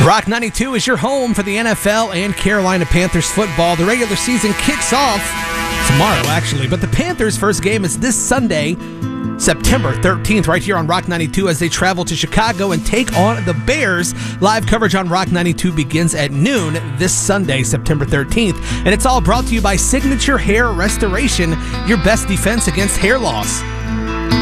Rock 92 is your home for the NFL and Carolina Panthers football. The regular season kicks off tomorrow, actually, but the Panthers' first game is this Sunday, September 13th, right here on Rock 92 as they travel to Chicago and take on the Bears. Live coverage on Rock 92 begins at noon this Sunday, September 13th, and it's all brought to you by Signature Hair Restoration, your best defense against hair loss.